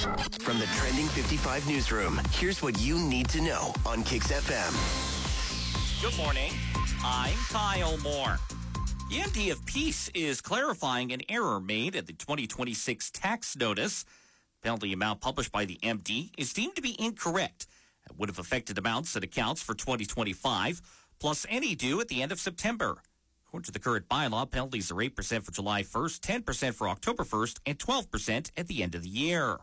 From the Trending 55 newsroom, here's what you need to know on Kicks FM. Good morning. I'm Kyle Moore. The MD of Peace is clarifying an error made at the 2026 tax notice. The penalty amount published by the MD is deemed to be incorrect. It would have affected amounts and accounts for 2025, plus any due at the end of September. According to the current bylaw, penalties are 8% for July 1st, 10% for October 1st, and 12% at the end of the year.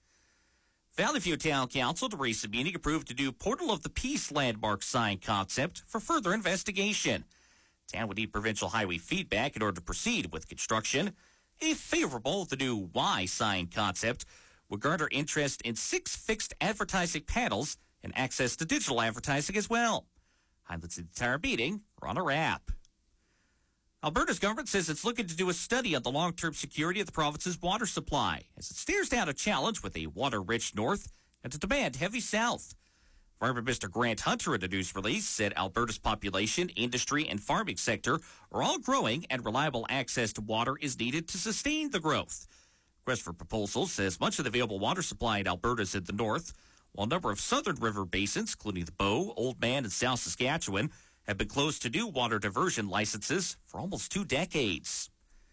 Valley View Town Council, at a recent meeting, approved a new Portal of the Peace landmark sign concept for further investigation. Town would need provincial highway feedback in order to proceed with construction. If favorable, the new Y sign concept would garner interest in 6 fixed advertising panels and access to digital advertising as well. Highlights of the entire meeting are on our app. Alberta's government says it's looking to do a study on the long-term security of the province's water supply as it stares down a challenge with a water-rich north and a demand-heavy south. Farmer Mr. Grant Hunter, in a news release, said Alberta's population, industry, and farming sector are all growing and reliable access to water is needed to sustain the growth. Request for Proposals says much of the available water supply in Alberta is in the north, while a number of southern river basins, including the Bow, Oldman, and South Saskatchewan, have been closed to new water diversion licenses for almost 2 decades.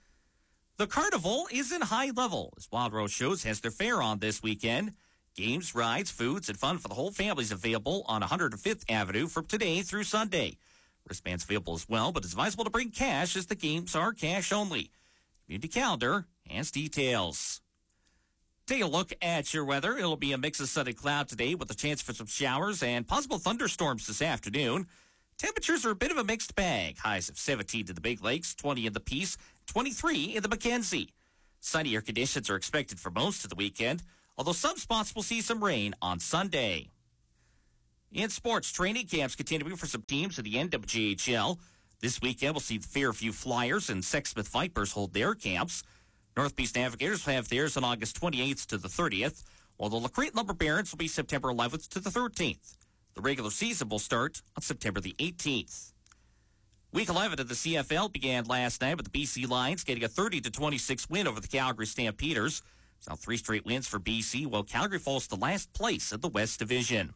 The Carnival is in high level as Wild Rose Shows has their fair on this weekend. Games, rides, foods, and fun for the whole family is available on 105th Avenue from today through Sunday. Wristbands available as well, but it's advisable to bring cash as the games are cash only. Community calendar has details. Take a look at your weather. It'll be a mix of sun and cloud today with a chance for some showers and possible thunderstorms this afternoon. Temperatures are a bit of a mixed bag. Highs of 17 in the Big Lakes, 20 in the Peace, 23 in the Mackenzie. Sunnier conditions are expected for most of the weekend, although some spots will see some rain on Sunday. In sports, training camps continue for some teams in the NWJHL. This weekend, we'll see the Fairview Flyers and Sexsmith Vipers hold their camps. North Beach Navigators will have theirs on August 28th to the 30th, while the LaCrete Lumber Barons will be September 11th to the 13th. The regular season will start on September the 18th. Week 11 of the CFL began last night with the BC Lions getting a 30-26 win over the Calgary Stampeders. It's now 3 straight wins for BC, while Calgary falls to last place in the West Division.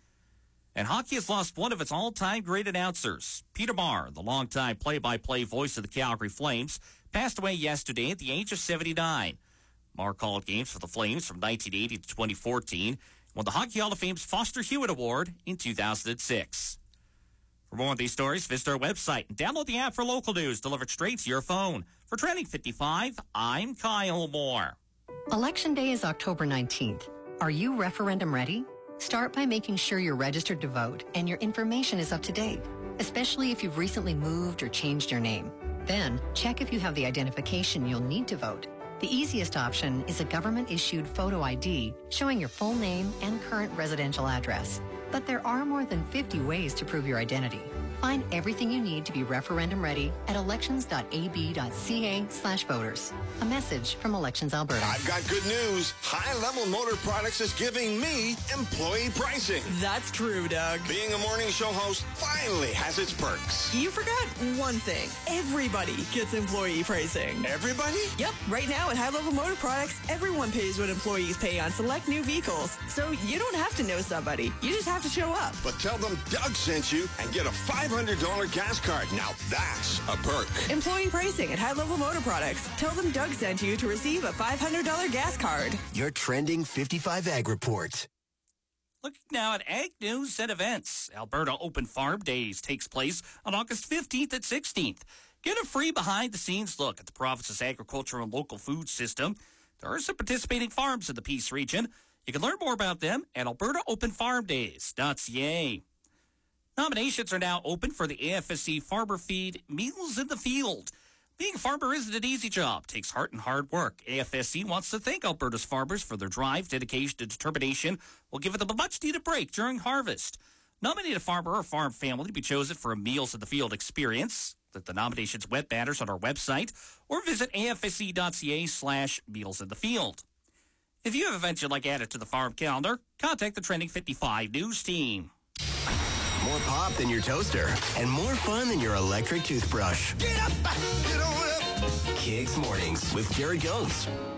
And hockey has lost one of its all-time great announcers. Peter Marr, the longtime play-by-play voice of the Calgary Flames, passed away yesterday at the age of 79. Marr called games for the Flames from 1980 to 2014, won the Hockey Hall of Fame's Foster Hewitt Award in 2006. For more on these stories, visit our website and download the app for local news delivered straight to your phone. For Trending 55, I'm Kyle Moore. Election Day is October 19th. Are you referendum ready? Start by making sure you're registered to vote and your information is up to date, especially if you've recently moved or changed your name. Then, check if you have the identification you'll need to vote. The easiest option is a government-issued photo ID showing your full name and current residential address. But there are more than 50 ways to prove your identity. Find everything you need to be referendum ready at elections.ab.ca/voters. A message from Elections Alberta. I've got good news. High Level Motor Products is giving me employee pricing. That's true, Doug. Being a morning show host finally has its perks. You forgot one thing. Everybody gets employee pricing. Everybody? Yep. Right now at High Level Motor Products, everyone pays what employees pay on select new vehicles. So you don't have to know somebody. You just have to show up. But tell them Doug sent you and get a $500 gas card. Now that's a perk. Employee pricing at High Level Motor Products. Tell them Doug sent you to receive a $500 gas card. Your Trending 55 Ag Report. Looking now at ag news and events. Alberta Open Farm Days takes place on August 15th and 16th. Get a free behind-the-scenes look at the province's agricultural and local food system. There are some participating farms in the Peace region. You can learn more about them at albertaopenfarmdays.ca. Nominations are now open for the AFSC Farmer Feed Meals in the Field. Being a farmer isn't an easy job. It takes heart and hard work. AFSC wants to thank Alberta's farmers for their drive, dedication, and determination while giving them a much-needed break during harvest. Nominate a farmer or farm family to be chosen for a Meals in the Field experience. Click the nominations web banners on our website or visit afsc.ca/Meals in the Field. If you have events you'd like added to the farm calendar, contact the Trending 55 News team. More pop than your toaster and more fun than your electric toothbrush. Get up! Get on up! Kicks Mornings with Jared Gomes.